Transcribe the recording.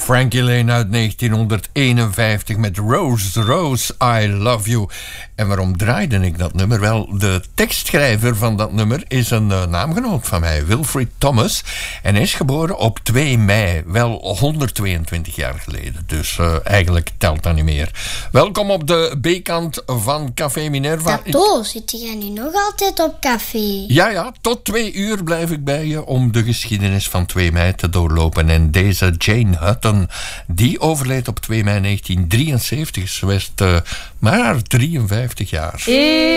Frankie Lane uit 1951 met Rose, Rose, I Love You. En waarom draaide ik dat nummer? Wel, de tekstschrijver van dat nummer is een naamgenoot van mij, Wilfred Thomas. En hij is geboren op 2 mei, wel 122 jaar geleden. Dus eigenlijk telt dat niet meer. Welkom op de B-kant van Café Minerva. Tato, zit jij nu nog altijd op café? Ja, tot 2 uur blijf ik bij je om de geschiedenis van 2 mei te doorlopen. En deze Jane Hutton, die overleed op 2 mei 1973, ze was maar 53 jaar.